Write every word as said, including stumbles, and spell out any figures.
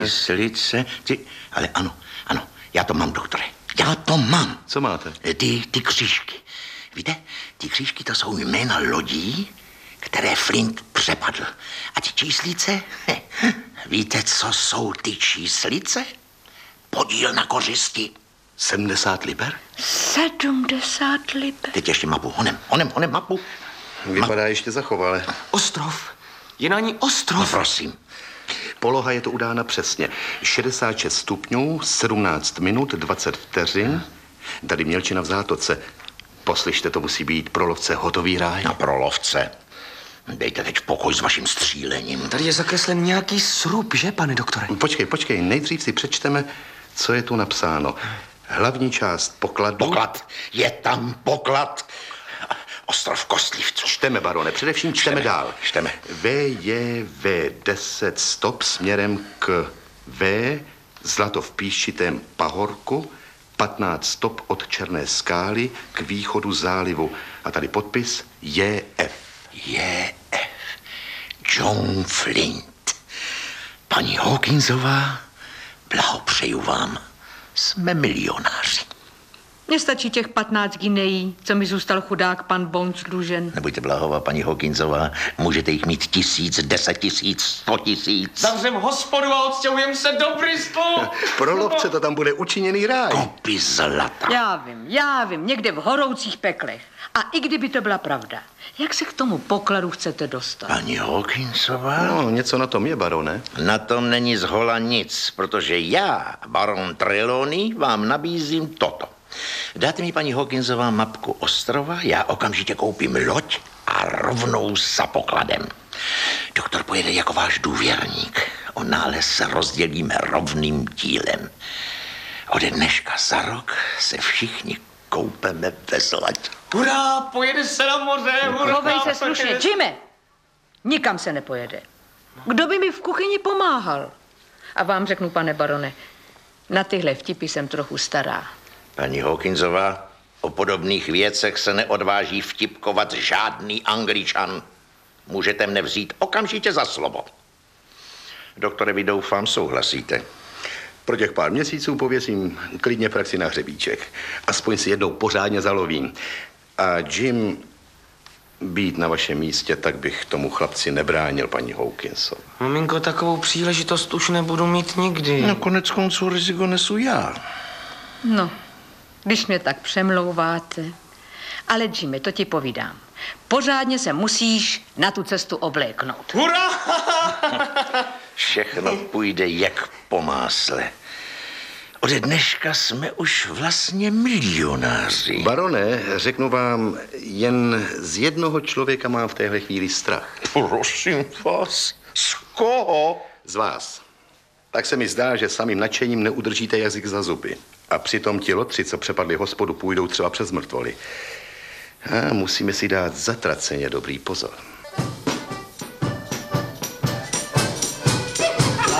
Slice, ty, ale ano, ano, já to mám, doktore. Já to mám. Co máte? Ty, ty křížky. Víte, ty křížky to jsou jména lodí, které Flint přepadl. A ty číslice? Víte, co jsou ty číslice? Podíl na kořisti. sedmdesát liber? sedmdesát liber. Teď ještě mapu. Honem, honem, honem mapu. Vypadá ještě zachovale. Ostrov. Je na ní ostrov. No, prosím. Poloha je to udána přesně. šedesát šest stupňů, sedmnáct minut, dvacet vteřin. Tady mělčina v zátoce. Poslyšte, to musí být pro lovce hotový ráj. Na prolovce. Dejte teď pokoj s vaším střílením. Tady je zakreslen nějaký srub, že, pane doktore? Počkej, počkej, nejdřív si přečteme, co je tu napsáno. Hlavní část pokladu... Poklad. Je tam poklad. Ostrov Kostlivců. Čteme, barone, především čteme, čteme dál. Čteme. V je V deset stop směrem k V, zlato v píšitém pahorku, patnáct stop od Černé skály k východu zálivu. A tady podpis J F. J F. John Flint. Paní Hawkinsová, blahopřeju vám. Jsme milionáři. Mně stačí těch patnáct ginejí, co mi zůstal chudák pan Bones dlužen. Nebojte bláhová, paní Hawkinsová, můžete jich mít tisíc, deset tisíc, sto tisíc. Zavřem hospodu a odstěhujem se do Bristolu. Pro lovce to tam bude učiněný ráj. Kopy zlata. Já vím, já vím, někde v horoucích peklech. A i kdyby to byla pravda, jak se k tomu pokladu chcete dostat? Paní Hawkinsová? No, něco na tom je, barone. Na tom není zhola nic, protože já, baron Trelawney, vám nabízím toto. Dáte mi, paní Hawkinsová, mapku ostrova, já okamžitě koupím loď a rovnou za pokladem. Doktor pojede jako váš důvěrník. O nález se rozdělíme rovným dílem. Ode dneška za rok se všichni koupeme ve zlatě. Hurá, pojede se na moře, hurá. Chovej se slušně, Jimmy. Nikam se nepojede. Kdo by mi v kuchyni pomáhal? A vám řeknu, pane barone, na tyhle vtipy jsem trochu stará. Paní Hawkinsová, o podobných věcech se neodváží vtipkovat žádný Angličan. Můžete mne vzít okamžitě za slovo. Doktore, vy doufám souhlasíte. Pro těch pár měsíců pověsím klidně praxi na hřebíček. Aspoň si jednou pořádně zalovím. A Jim, být na vašem místě, tak bych tomu chlapci nebránil, paní Hawkinsová. Maminko, takovou příležitost už nebudu mít nikdy. No, konec konců riziko nesu já. No, když mě tak přemlouváte. Ale Jimmy, to ti povídám. Pořádně se musíš na tu cestu obléknout. Hurá! Všechno půjde jak po másle. Ode dneška jsme už vlastně milionáři. Barone, řeknu vám, jen z jednoho člověka mám v téhle chvíli strach. Prosím vás, z koho? Z vás. Tak se mi zdá, že samým nadšením neudržíte jazyk za zuby. A přitom ti lotři, co přepadli hospodu, půjdou třeba přes mrtvoly. A musíme si dát zatraceně dobrý pozor.